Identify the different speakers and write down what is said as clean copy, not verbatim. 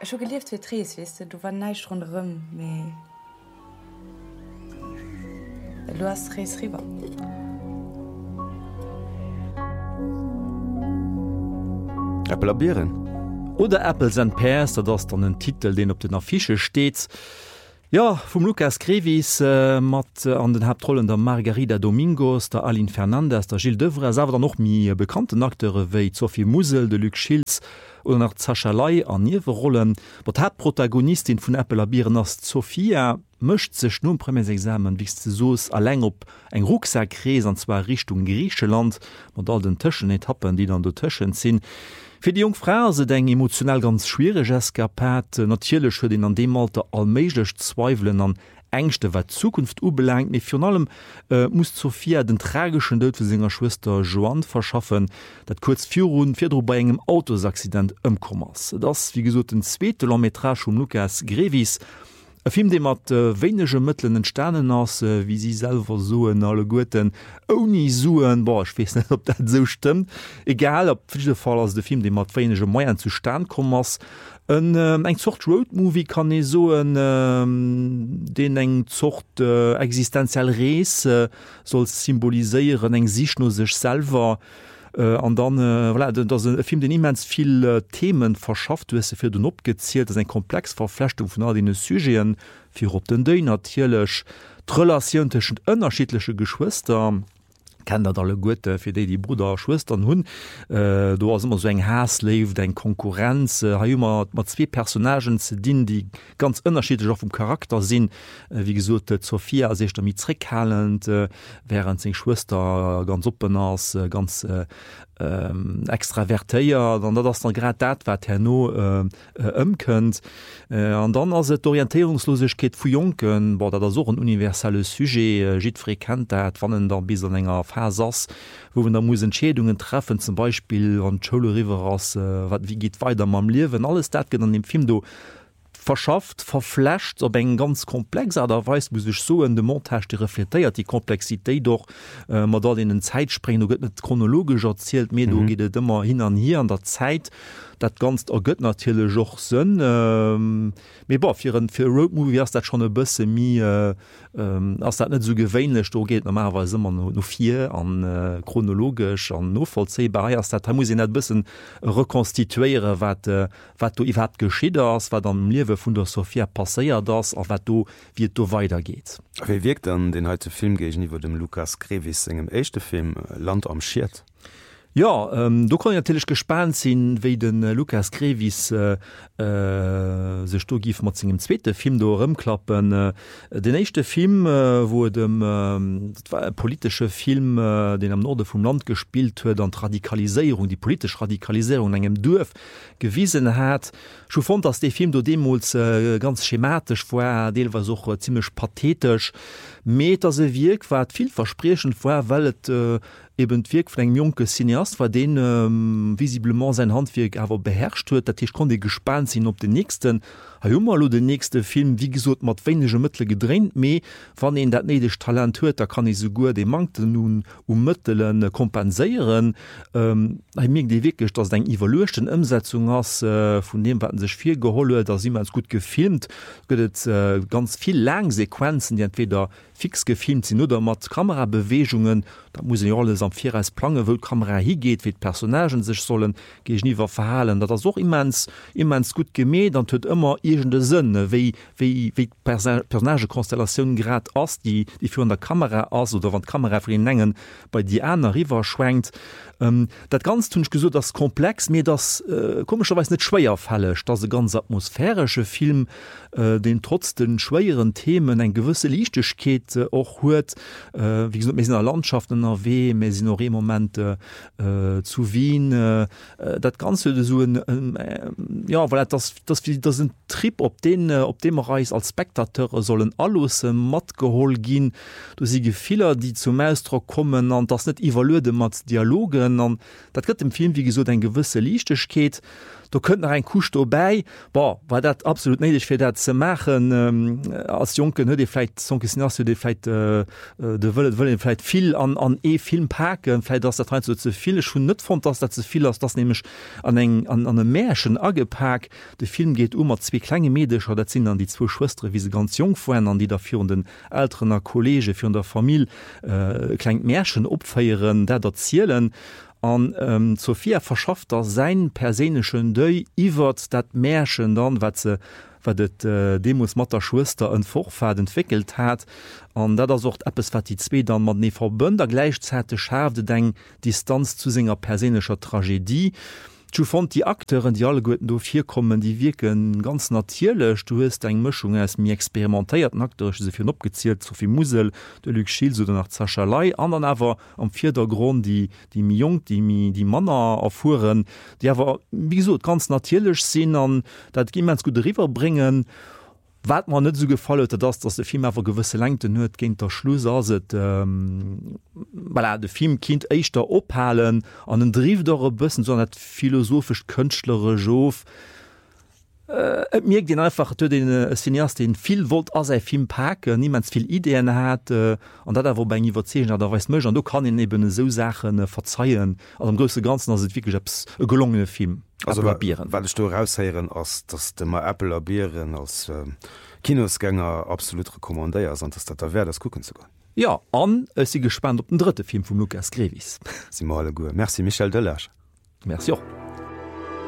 Speaker 1: schon gelieft wie Tries, weißt du war neisch rundherum, du hast Tries rüber.
Speaker 2: Apple Beeren.
Speaker 3: Oder Apples and Pears, das dann ein Titel, den op den Affiche steht. Ja, vom Lucas Grevis mat an den Hauptrollen der Margarida Domingos, der Aline Fernandez, der Gilles Devers, aber noch mi bekannten Akteure wie Sophie Musel, de Luc Schilz oder nach Sascha Ley an Rollen. Wat hat Protagonistin vun Apple Beeren as Sophia mëcht sech nun Premiersexamen wie ze sos allng op eng Rucksackrees an zwar Richtung Griechenland und all den Tschen Etappen, die dann do Tschen sinn. Für die Jungfrau se deng emotionell ganz schwierig Eskapat, natierlech huet den an dem Alter allméiglech Zweifeln an Ängste wat Zukunft ubelangt. Me für allem muss Sophia den tragischen Tod für senger Schwester Joan verschaffen, dat kurz vierdro bei engem Autosaccident ëmkommers. Das wie gesot den zweite Longmetrage Lucas Grevis. E Film de mat wenige Mëtlen Sternen ass, wie sie selber soen alle Goeten oni suen ich weiß nicht, ob dat so stimmt. Egal op viele Fall ass de Film de mat wenige Meier zu Stern kommmers. Eng Zocht Roadmovie kann e soen den eng Zocht existenziell Rees soll symboliseieren eng sich no sech selber. An dann voilà, Film den immens viel Themen verschafft fir den opgezielt, ein komplex Verflechtung von all den Sygéen fir op den Dei natierlech Relationun tschen ënnerschiedliche Geschwister. Kennt dat alle Goete fir déi die Bruder Schwestern hunn. Du hast immer so eng Hasleif, eng Konkurrenz, ha immer mat zwee Personagen ze dienen, die ganz ënnerschiedlich auf dem Charakter sinn, wie gesot Sophia sech damit zreckhalend, während seg Schwester ganz open ass, ganz extravertéier, dann dat dann grad dat wat no ëmkënnt. An dann as et Orientierungslosechkeet vu Jonken, war dat so een universelle Sujet jitré kennt dat wannnnen der bis an enger Phas, wo da muss Entschädungen treffen, zum Beispiel an Cholo River ass wie geht weiter mam Liwen, alles dat geht an dem Film do verschafft, verflecht op eng ganz komplex derweis muss ich so in de Montage die reflektiert die Komplexität doch mat dat in den Zeitspringen gëtt net chronologisch erzählt mir du geht immer hin an hier an der Zeit dat ganz gëtt natürlich joch sinn fir Roadmovie as dat schon e bësse mi ass dat net so gewéinlech do geht normalerweise immer no 4 an chronologisch an no vollzebar dat muss net bëssen rekonstituiere wat du iw wat geschie ass wat am Liewe vun der Sophia passéiert das a wat du wie du weitergeht.
Speaker 2: Wie wirkt an den heute Film geich niwer dem Lucas Grevis engem echte Film Land am Schiert?
Speaker 3: Ja, du kann natürlich gespannt sinn, wie den Lucas Grevis sech sto gif mat zinggem zweete Film do ëmklappen. Den echte Film wo dem politische Film den am Norde vum Land gespielt huet an Radikalisierung, die politische Radikalisierung engem Dorf gewiesen hat. Scho fand dass de Film do demos ganz schematisch war, deel war soch ziemlich pathetisch. Meter se wiek wat viel versprechen vorher wellt eben wirk vu eng Joke Cineast war den visiblement sein Handwerk awer beherrscht huet, dat ich konnte gespannt sinn op den nächsten lo den nächste Film wie gesot mat wenige Mëttle gedrängt méi wann en dat nedeg Talent huet, da kann ich so gut de Mangte nun Mëttelen kompenéieren mir de wirklich dats eng evaluechten Umsetzung ass vun dem wat sech viel geholle, da si als gut gefilmt gëtt ganz viel Langsequenzen, die entweder fix gefilmt sind oder mat Kamerabewegungen, da muss ich alles am 4 als Plange wo Kamera higeht, wie Personagen sich sollen ge ich niewer verhalen, dat das auch immens gut gemäht, dann huet immer de Sinn wie Personagekonstellationen grad ass die für an der Kamera ass oder wann Kamera für den engen bei die einer River schwenkt. Dat ganz tunsch gesot das komplex mir das komischerweise net schwéier fallech, da se ganz atmosphärische Film den trotz den schwéieren Themen eng gewisse Lichtechkeet och huet wie gesagt, in der Landschaft in NRW Momente zu Wien dat ganze so ja weil das sind Trip op dem Reis als Spektateure sollen alles mat gehol gin du sie Gefehler die zum Meister kommen an das net evaluierte mat Dialogen an dat gëtt dem Film wie gesot ein gewisse Lichtechkeet. Da könnte ein Kusch vorbei war dat absolut nedig fir dat ze machen als Jonken vielleicht so sie vielleicht wollen vielleicht viel an Film packen, vielleicht dass der so zu viele schon nicht von das zu viel aus das nämlich an einem Märchen angepackt. Der Film geht zwei kleine Mädchen, das sind dann die zwei Schwestern, wie sie ganz jung waren, an die dafür und den älteren Kollege für der Familie klein Märchen opfeieren, der erzählen. An Sophia verschafft er sein persenischen Dei iwwer dat Märchen dann wat Demos mat der Schwester en Vorfahrt entwickelt hat an dat sucht Appes wat die zwee dann mat ne verbënder gleichzeitig schärfte deng Distanz zu senger persenischer Tragedie. Du fand die Akteuren, die alle Guten do hier kommen, die wirken ganz natierlech. Du hast eng Mischung als mir experimentéiert Akteur fir opgezielt, sovi Musel, de Luc Schiels oder nach Zascherlei, anderen awer am Vierdergrund die Jung, die Männer erfuhren, die awer wie gesagt, ganz natierlech sinn an dat gimmens gut river bringen. Wat man net so gefallen, dass der Film awer gewisse Längte huet géint der Schluss se de Film kind eichter ophalen an den Driefdere bëssen so net philosophisch kënchtlere Joof. Mir den einfach den Cineast den viel wollt as Film packen, niemands viel Ideen hat an dat wo bei niwer da weis mch an du kann en eben so Sachen verzeihen an am gröe ganzen as wirklich gelungene Film. Also
Speaker 2: weil du rausheieren ass dass de ma Apple abieren als Kinosgänger absolut rekommandéier dass dat da wär das gucken zu können.
Speaker 3: Ja an sie gespannt op den dritte Film vum Lukas Grevis.
Speaker 2: Si mal go. Merci Michel Delage.
Speaker 3: Merci. Auch.